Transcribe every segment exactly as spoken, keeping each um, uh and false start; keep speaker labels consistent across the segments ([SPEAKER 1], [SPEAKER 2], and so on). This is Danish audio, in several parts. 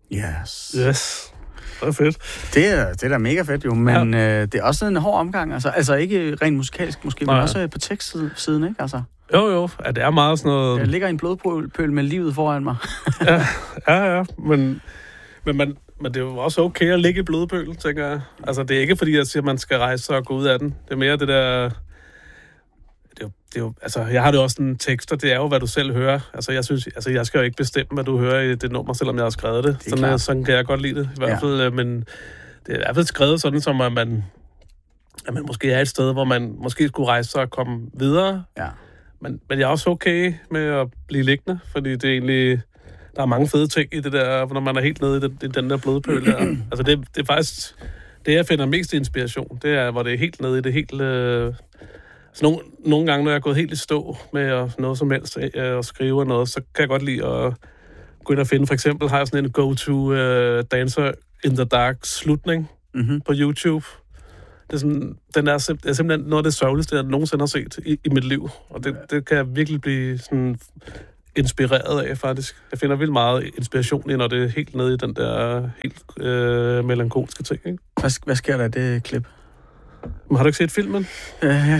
[SPEAKER 1] Yes.
[SPEAKER 2] Yes. Det er fedt.
[SPEAKER 1] Det er, det er da mega fedt jo, men ja. øh, det er også en hård omgang. Altså, altså ikke rent musikalsk måske, Nej. men også på tekstsiden, ikke? Altså,
[SPEAKER 2] jo, jo. Ja, det er meget sådan noget...
[SPEAKER 1] Jeg ligger i en blodpøl med livet foran mig.
[SPEAKER 2] ja, ja, ja. Men, men, man, men det er jo også okay at ligge i blodpøl, tænker jeg. Altså, det er ikke fordi, jeg siger, at man skal rejse sig og gå ud af den. Det er mere det der... Det er jo, det er jo, altså, jeg har det også en tekst, og det er jo, hvad du selv hører. Altså, jeg synes, altså, jeg skal jo ikke bestemme, hvad du hører i det nummer, selvom jeg har skrevet det. det sådan, sådan kan jeg godt lide det, i hvert fald. Ja. Men det er i hvert fald skrevet sådan, som at man, at man måske er et sted, hvor man måske skulle rejse sig og komme videre.
[SPEAKER 1] Ja. Men,
[SPEAKER 2] men jeg er også okay med at blive liggende, fordi det er egentlig... Der er mange fede ting i det der, når man er helt nede i den, i den der blodpøl der. Altså, det, det er faktisk... Det, jeg finder mest inspiration, det er, hvor det er helt nede i det helt... Øh, Så nogle, nogle gange, når jeg er gået helt i stå med at, noget som helst at skrive noget, så kan jeg godt lide at gå ind og finde. For eksempel har jeg sådan en go-to uh, Dancer in the Dark slutning mm-hmm. på YouTube. Det er, sådan, den er, sim- er simpelthen noget af det sørgeligste, jeg nogensinde har set i, i mit liv. Og det, det kan jeg virkelig blive sådan inspireret af, faktisk. Jeg finder vildt meget inspiration i, når det er helt nede i den der helt øh, melankolske ting. Ikke?
[SPEAKER 1] Hvad, hvad sker der i det klip?
[SPEAKER 2] Men har du ikke set filmen?
[SPEAKER 1] det har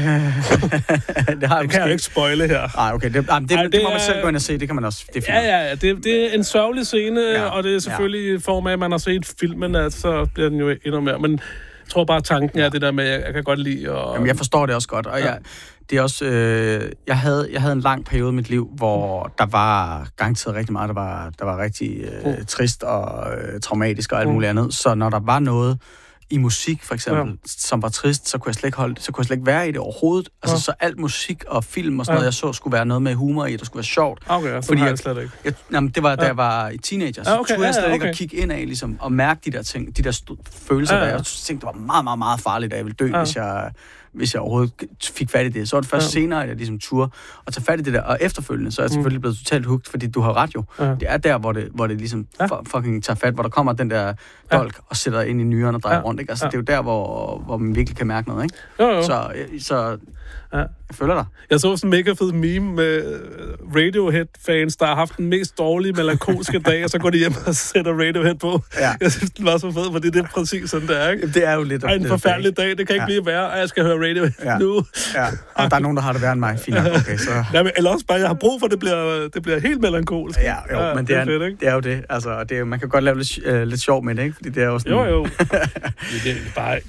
[SPEAKER 1] jeg
[SPEAKER 2] det kan jeg ikke spoile her.
[SPEAKER 1] Nej, okay. Det, ah, det, Ej, det, det må man selv gå ind og se. Det kan man også. Det er
[SPEAKER 2] ja, ja, ja. Det, det er en sørgelig scene, ja, og det er selvfølgelig i ja. form af, at man har set filmen, at så bliver den jo endnu mere. Men jeg tror bare, tanken er det der med, at jeg kan godt lide. Og...
[SPEAKER 1] Jamen, jeg forstår det også godt. Og ja. jeg, det er også... Øh, jeg, havde, jeg havde en lang periode i mit liv, hvor der var garanteret rigtig meget, der var, der var rigtig øh, trist og øh, traumatisk og alt muligt andet. Så når der var noget... i musik, for eksempel, ja. som var trist, så kunne jeg slet ikke holde det, så kunne jeg slet ikke være i det overhovedet. Altså, ja. så alt musik og film og sådan ja. noget, jeg så, skulle være noget med humor i, det skulle være sjovt.
[SPEAKER 2] Okay, ja, fordi jeg slet ikke.
[SPEAKER 1] Jeg, jamen, det var, da ja. jeg var i teenager, så ja, okay, turde jeg slet ja, ja, okay. ikke at kigge ind af, ligesom, og mærke de der ting, de der st- følelser, ja, ja. der jeg tænkte, det var meget, meget, meget farligt, at jeg ville dø, ja. hvis jeg... hvis jeg overhovedet fik fat i det. Så var det først ja. senere, at jeg ligesom turde at tage fat i det der. Og efterfølgende, så er jeg selvfølgelig blevet totalt hooked, fordi du har ret jo. Ja. Det er der, hvor det, hvor det ligesom ja. fucking tager fat, hvor der kommer den der dolk ja. og sætter ind i nyren og drejer ja. rundt. Ikke? Altså, ja. det er jo der, hvor, hvor man virkelig kan mærke noget. Ikke?
[SPEAKER 2] Jo, jo.
[SPEAKER 1] Så, så ja. jeg føler dig.
[SPEAKER 2] Jeg så sådan en mega fed meme med Radiohead-fans, der har haft den mest dårlige melankolske dag, og så går de hjem og sætter Radiohead på. Ja. Jeg synes, det var så fedt, fordi det er præcis sådan, det er. Ikke?
[SPEAKER 1] Det er jo lidt...
[SPEAKER 2] Ej, en forfærdelig dag, det kan ikke ja. blive værre, og jeg skal høre Radiohead
[SPEAKER 1] ja.
[SPEAKER 2] nu.
[SPEAKER 1] Ja, og der er nogen, der har det værre end mig. Fint, okay, så...
[SPEAKER 2] Ja, men, eller også bare, jeg har brug for, at det bliver, det bliver helt melankolsk.
[SPEAKER 1] Ja, jo, ja, men det er, det, er, fedt, det er jo det. Altså, det er, man kan godt lave lidt, øh, lidt sjov med det, ikke? Fordi det er jo sådan...
[SPEAKER 2] Jo, jo. Det er bare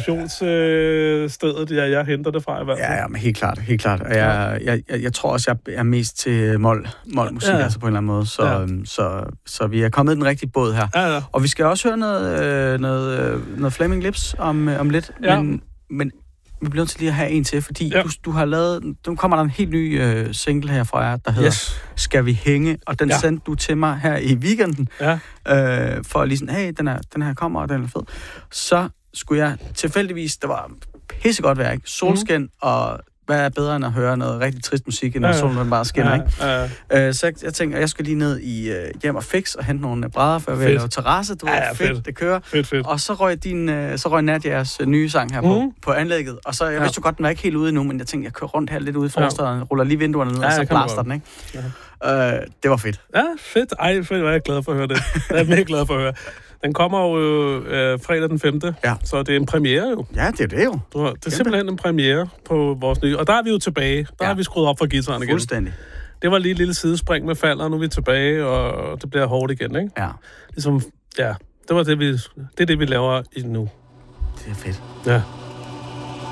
[SPEAKER 2] inspirationsstedet, ja, jeg henter det fra i hvert fald.
[SPEAKER 1] Ja, ja, men helt klart, helt klart. Og jeg, jeg, jeg, jeg tror også, jeg er mest til mol, molmusik, ja. altså på en eller anden måde. Så, ja. så, så, så vi er kommet i den rigtige båd her. Ja, ja. Og vi skal også høre noget, øh, noget, noget Flaming Lips om, øh, om lidt. Ja. Men, men vi bliver nødt til lige at have en til, fordi ja. du, du har lavet... Nu kommer der en helt ny øh, single her fra jer, der hedder yes. Skal vi hænge? Og den ja. sendte du til mig her i weekenden, ja. øh, for lige sådan, hey, den her, den her kommer, og den er fed. Så skulle jeg tilfældigvis... Der var pissegodt værk, solskin, mm. og hvad er bedre end at høre noget rigtig trist musik, end når ja, ja. solen bare skinner, ja, ikke? Ja, ja. Øh, så jeg, jeg tænker, jeg skal lige ned i øh, hjem og fix og hente nogle brædder, for jeg vil lave terrasse, du ja, ja, fedt, fedt, det kører.
[SPEAKER 2] Fedt, fedt.
[SPEAKER 1] Og så røg, din, øh, så røg Nadjas øh, nye sang her på, mm. på anlægget, og så, jeg ja. vidste jo godt, den var ikke helt ude endnu, men jeg tænkte, jeg kører rundt her lidt ude i forstaden, ja. ruller lige vinduerne ned, ja, og så blaster den, ikke? Ja. Øh, det var fedt.
[SPEAKER 2] Ja, fedt. Ej, fedt, var jeg glad for at høre det. Jeg er mega glad for at høre. Den kommer jo øh, fredag den femte Ja. Så det er en premiere jo.
[SPEAKER 1] Ja, det er det jo.
[SPEAKER 2] Det er Kæmpe. simpelthen en premiere på vores nye. Og der er vi jo tilbage. Der ja. har vi skruet op for guitaren igen.
[SPEAKER 1] Fuldstændig.
[SPEAKER 2] Det var lige et lille sidespring med falder, og nu er vi tilbage, og det bliver hårdt igen, ikke?
[SPEAKER 1] Ja.
[SPEAKER 2] Ligesom, ja, det var det, vi, det er det, vi laver i nu.
[SPEAKER 1] Det er fedt.
[SPEAKER 2] Ja.